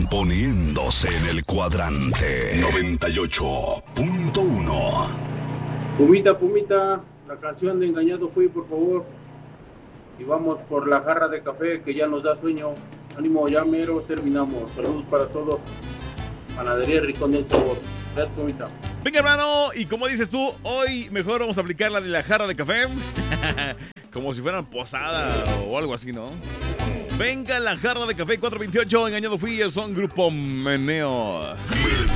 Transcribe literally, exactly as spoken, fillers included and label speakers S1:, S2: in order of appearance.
S1: poniéndose en el cuadrante noventa y ocho punto uno.
S2: Pumita, Pumita, la canción de Engañado Fui, por favor. Y vamos por la jarra de café que ya nos da sueño. Ánimo, ya mero terminamos. Saludos para todos. Panadería Rincón del Sabor. Gracias, Pumita.
S3: Venga, hermano, y como dices tú, hoy mejor vamos a aplicar la de la jarra de café. Como si fueran posada o algo así, ¿no? Venga, la jarra de café cuatrocientos veintiocho, Engañado Fui, son Grupo Meneo.